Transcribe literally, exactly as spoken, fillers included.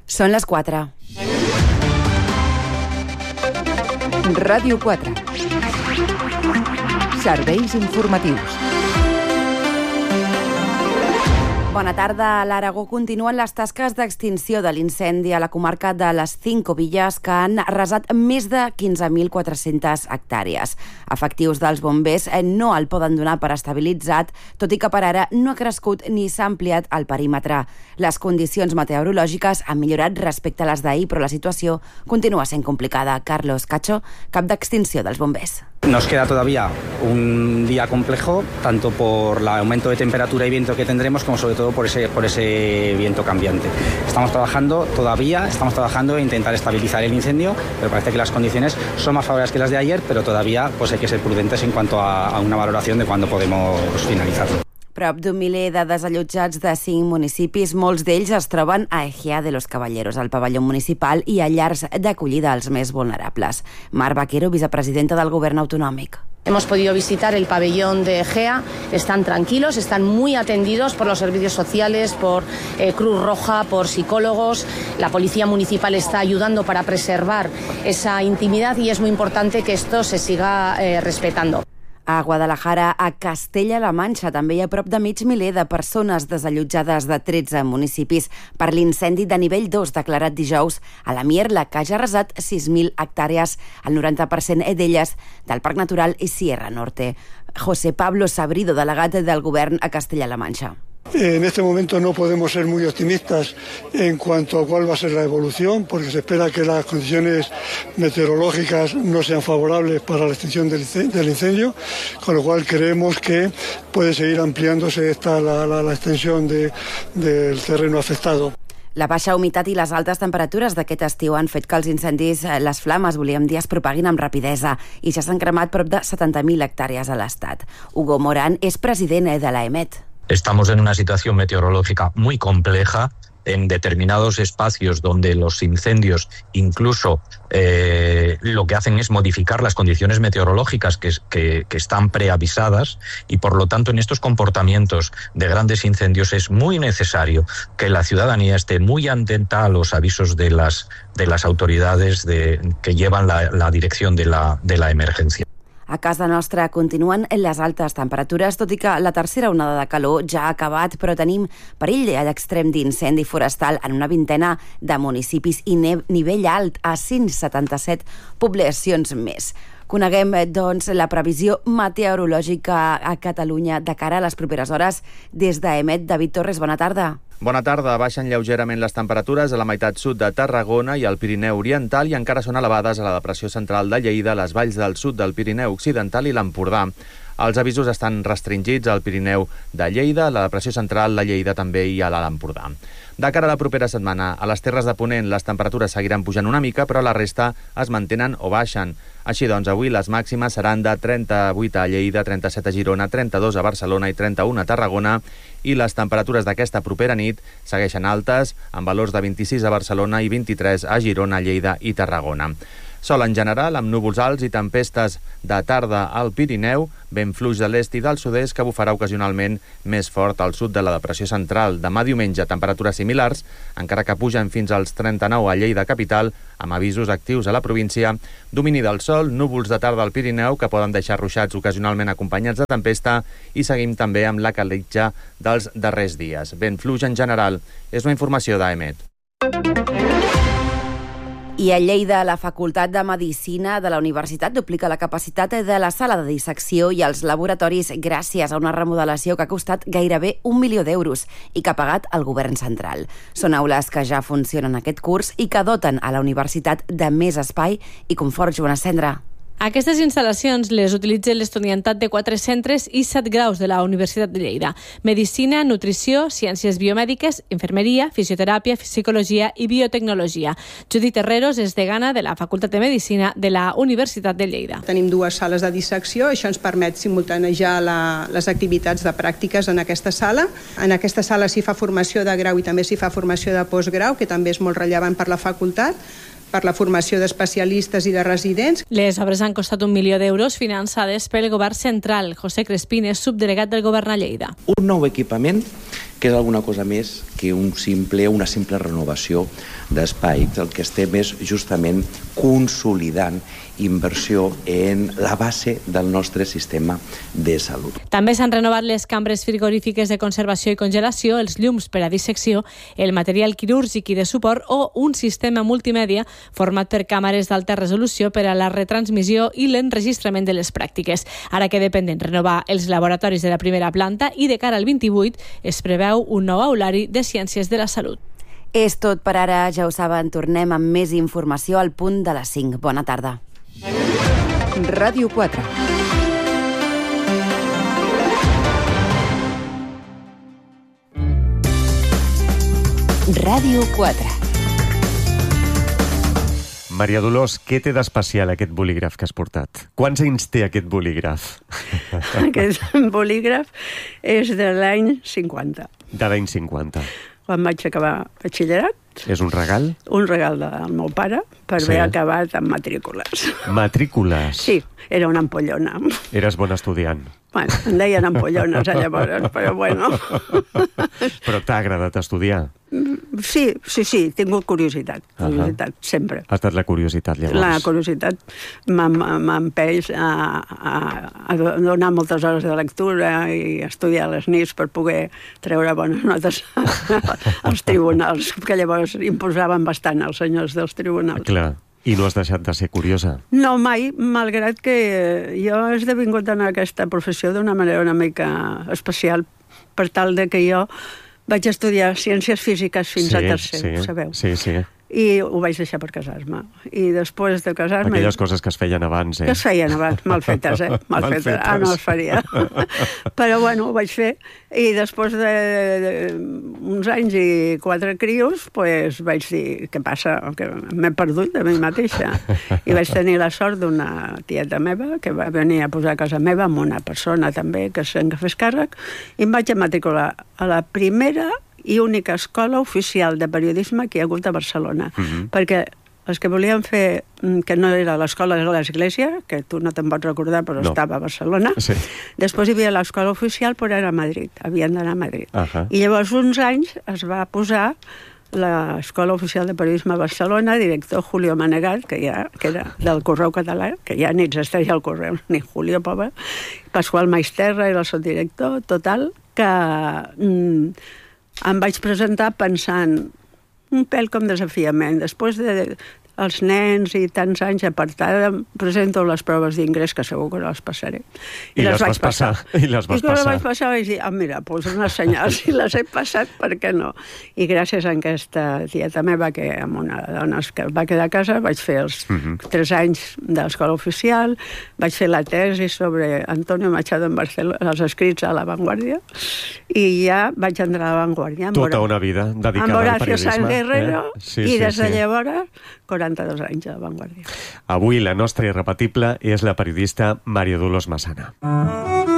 Són les quatre. Ràdio quatre. Serveis informatius. Bona tarda. A l'Aragó continuen les tasques d'extinció de l'incendi a la comarca de les Cinco Villas, que han arrasat més de quinze mil quatre-centes hectàrees. Efectius dels bombers no el poden donar per estabilitzat, tot i que per ara no ha crescut ni s'ha ampliat el perímetre. Les condicions meteorològiques han millorat respecte a les d'ahir, però la situació continua sent complicada. Carlos Cacho, cap d'extinció dels bombers. Nos queda todavía un día complejo, tanto por el aumento de temperatura y viento que tendremos, como sobre todo por ese, por ese viento cambiante. Estamos trabajando todavía, estamos trabajando en intentar estabilizar el incendio, pero parece que las condiciones son más favorables que las de ayer, pero todavía pues hay que ser prudentes en cuanto a, a una valoración de cuándo podemos finalizarlo. Prop d'un miler de desallotjats de cinc municipis, molts d'ells es troben a Ejea de los Caballeros, al pavelló municipal i a llars d'acollida als més vulnerables. Mar Vaquero, vicepresidenta del Govern Autonòmic. Hemos podido visitar el pabellón de Ejea, están tranquilos, están muy atendidos por los servicios sociales, por eh, Cruz Roja, por psicólogos. La policía municipal está ayudando para preservar esa intimidad y es muy importante que esto se siga eh, respetando. A Guadalajara, a Castella-La Manxa, també hi ha prop de mig miler de persones desallotjades de tretze municipis per l'incendi de nivell dos declarat dijous a la Mierla, que ja ha arrasat sis mil hectàrees, el noranta per cent d'elles del Parc Natural i Sierra Norte. José Pablo Sabrido, delegat del Govern a Castella-La Manxa. En este momento no podemos ser muy optimistas en cuanto a cuál va a ser la evolución, porque se espera que las condiciones meteorológicas no sean favorables para la extinción del incendio, con lo cual creemos que puede seguir ampliándose esta, la, la, la extensión de, del terreno afectado. La baixa humitat i les altes temperatures d'aquest estiu han fet que els incendis, les flames, volíem dir, es propaguin amb rapidesa i ja s'han cremat prop de setanta mil hectàrees a l'Estat. Hugo Morán és president de l'A E M E T. Estamos en una situación meteorológica muy compleja, en determinados espacios donde los incendios incluso eh, lo que hacen es modificar las condiciones meteorológicas que, que, que están preavisadas, y por lo tanto en estos comportamientos de grandes incendios es muy necesario que la ciudadanía esté muy atenta a los avisos de las, de las autoridades de, que llevan la, la dirección de la, de la emergencia. A casa nostra continuen les altes temperatures, tot i que la tercera onada de calor ja ha acabat, però tenim perill a l'extrem d'incendi forestal en una vintena de municipis i nivell alt a cent setanta-set poblacions més. Coneguem, doncs, la previsió meteorològica a Catalunya de cara a les properes hores des d'A E M E T. David Torres, bona tarda. Bona tarda. Baixen lleugerament les temperatures a la meitat sud de Tarragona i al Pirineu Oriental i encara són elevades a la depressió central de Lleida, les valls del sud del Pirineu Occidental i l'Empordà. Els avisos estan restringits al Pirineu de Lleida, la depressió central, la Lleida també i a l'Empordà. De cara a la propera setmana, a les Terres de Ponent les temperatures seguiran pujant una mica, però la resta es mantenen o baixen. Així doncs, avui les màximes seran de trenta-vuit a Lleida, trenta-set a Girona, trenta-dos a Barcelona i trenta-u a Tarragona, i les temperatures d'aquesta propera nit segueixen altes, amb valors de vint-i-sis a Barcelona i vint-i-tres a Girona, Lleida i Tarragona. Sol en general, amb núvols alts i tempestes de tarda al Pirineu, vent fluix de l'est i del sud-est que bufarà ocasionalment més fort al sud de la depressió central. Demà diumenge, temperatures similars, encara que pugen fins als trenta-nou a Lleida capital, amb avisos actius a la província, domini del sol, núvols de tarda al Pirineu que poden deixar ruixats ocasionalment acompanyats de tempesta, i seguim també amb la calitja dels darrers dies. Vent fluix en general. És una informació d'A E M E T. I a Lleida, la Facultat de Medicina de la Universitat duplica la capacitat de la sala de dissecció i els laboratoris gràcies a una remodelació que ha costat gairebé un milió d'euros i que ha pagat el govern central. Són aules que ja funcionen aquest curs i que doten a la universitat de més espai i confort. Joana Cendra. Aquestes instal·lacions les utilitza l'estudiantat de quatre centres i set graus de la Universitat de Lleida: Medicina, Nutrició, Ciències Biomèdiques, Infermeria, Fisioteràpia, Psicologia i Biotecnologia. Judit Herreros és degana de la Facultat de Medicina de la Universitat de Lleida. Tenim dues sales de dissecció, això ens permet simultanejar la, les activitats de pràctiques en aquesta sala. En aquesta sala s'hi fa formació de grau i també s'hi fa formació de postgrau, que també és molt rellevant per la facultat, per la formació d'especialistes i de residents. Les obres han costat un milió d'euros finançades pel govern central. José Crespín és subdelegat del govern a Lleida. Un nou equipament que que és alguna cosa més que un simple, una simple renovació d'espai. El que estem és justament consolidant inversió en la base del nostre sistema de salut. També s'han renovat les cambres frigorífiques de conservació i congelació, els llums per a dissecció, el material quirúrgic i de suport o un sistema multimèdia format per càmeres d'alta resolució per a la retransmissió i l'enregistrament de les pràctiques. Ara que dependen renovar els laboratoris de la primera planta i de cara al vint-i-vuit es preveu un nou aulari de ciències de la salut. És tot per ara, ja ho saben, tornem amb més informació al punt de les cinc. Bona tarda. Ràdio quatre. Ràdio quatre. Maria Dolors, què té d'especial aquest bolígraf que has portat? Quants anys té aquest bolígraf? Aquest bolígraf és de l'any cinquanta. De l'any cinquanta. Quan vaig acabar batxillerat. És un regal? Un regal del meu pare per Sí. haver acabat amb matrícules. Matrícules? Sí, era una ampollona. Eres bon estudiant. Bueno, em deien ampollones llavors, però bueno. Però t'ha agradat estudiar? Sí, sí, sí, he tingut curiositat, curiositat, uh-huh. sempre. Ha estat la curiositat, llavors. La curiositat m'empeix a, a, a donar moltes hores de lectura i estudiar a les nits per poder treure bones notes als tribunals, que llavors imposaven bastant els senyors dels tribunals. Clar. I no has deixat de ser curiosa? No, mai, malgrat que jo he esdevingut en aquesta professió d'una manera una mica especial, per tal de que jo vaig estudiar ciències físiques fins sí, a tercer, sí, ho sabeu? Sí, sí. I ho vaig deixar per casar-me. I després de casar-me... Aquelles coses que es feien abans, eh? Que es feien abans, mal fetes, eh? Mal, mal fetes. fetes. Ah, no es faria. Però bueno, ho vaig fer. I després d'uns anys i quatre crios, pues, vaig dir, què passa? Que m'he perdut de mi mateixa. I vaig tenir la sort d'una tieta meva que va venir a posar a casa meva amb una persona també que se'n fes càrrec i em vaig matricular a la primera i única escola oficial de periodisme que hi ha hagut a Barcelona. Uh-huh. Perquè els que volien fer, que no era l'escola de l'Església, que tu no te'n pots recordar, però no. estava a Barcelona, sí. Després hi havia l'escola oficial, però era a Madrid, havien d'anar a Madrid. Uh-huh. I llavors uns anys es va posar l'Escola Oficial de Periodisme a Barcelona, director Julio Manegat, que, ja, que era del Correu Català, que ja ni existeix el Correu, ni Julio, pobre, Pasqual Maisterra era el seu director, total, que... Mm, em vaig presentar pensant un pèl com desafiament. Després de els nens i tants anys apartada, presento les proves d'ingrés, que segur que no les passaré. I, I les, les vaig passar. passar. I les vas I quan passar. les vaig passar vaig dir, ah, mira, doncs unes senyals, si les he passat, per què no? I gràcies a aquesta tieta meva, que amb una dona que va quedar a casa, vaig fer els uh-huh. tres anys de l'escola oficial, vaig fer la tesi sobre Antonio Machado en Barcelona, els escrits a La Vanguardia, i ja vaig entrar a La Vanguardia. Tota una vida dedicada al periodisme. Amb Horacio Sanz Guerrero, eh? sí, i sí, des de sí. llavors, quaranta-dos anys a La Vanguardia. Avui la nostra irrepetible és la periodista Maria Dolors Massana.